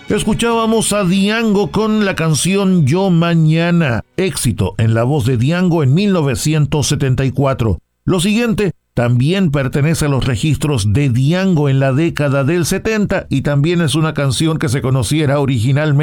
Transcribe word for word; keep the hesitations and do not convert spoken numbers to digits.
Escuchábamos a Diango con la canción Yo Mañana, éxito en la voz de Diango en mil novecientos setenta y cuatro. Lo siguiente también pertenece a los registros de Diango en la década del setenta y también es una canción que se conociera originalmente